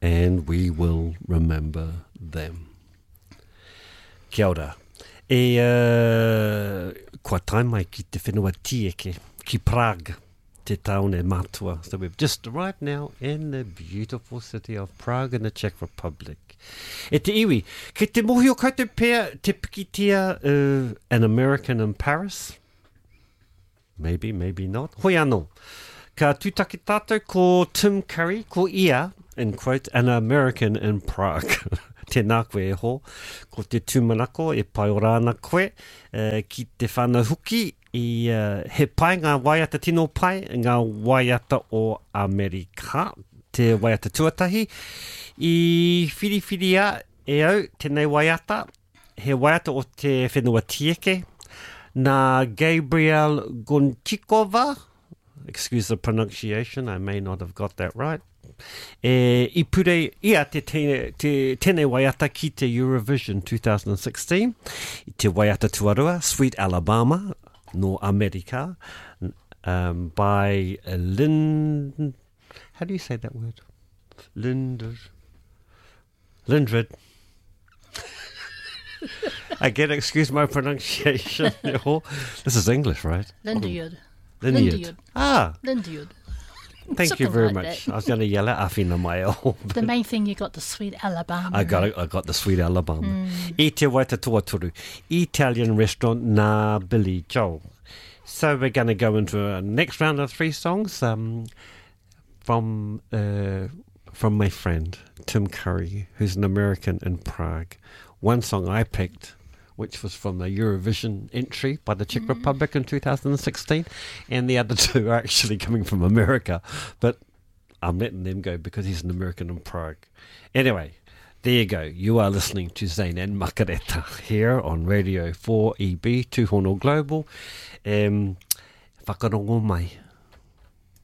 and we will remember them. Kia ora. Kua tae mai ki te whenua tieke, ki Prague, te taone matua. So we've just arrived now in the beautiful city of Prague in the Czech Republic. E te iwi, ke te mohi o koutou pēr te pikitia an American in Paris? Maybe, maybe not. Hoi anō. Ka tūtaki tātou ko Tim Curry, ko ia, in quote, an American in Prague. Tēnā koe e ho. Ko te tūmanako e pai o rāna koe ki te whānau huki i he pai ngā waiata tino pai, ngā waiata o Amerika, te waiata tuatahi. I whiriwhiria e au tēnei waiata, he waiata o te whenua tieke, nā Gabriel Gonchikova, excuse the pronunciation, I may not have got that right. I pure ia te tēnei waiata ki te Eurovision 2016, I te waiata tuarua, Sweet Alabama, no America, by how do you say that word? Lindred. Again, excuse my pronunciation. This is English, right? Lindyard. Ah. Lindyard. Thank you very much. I was going to yell at Awhina mai o. The main thing, you got the Sweet Alabama. I got the Sweet Alabama. I te waita tuaturu, Italian restaurant na Billy Joel. So we're going to go into a next round of 3 songs from my friend Tim Curry, who's an American in Prague. One song I picked, which was from the Eurovision entry by the Czech Republic in 2016, and the other 2 are actually coming from America, but I'm letting them go because he's an American in Prague. Anyway, there you go. You are listening to Zane and Makareta here on Radio 4EB, Tūhono Global. Whakarongo mai.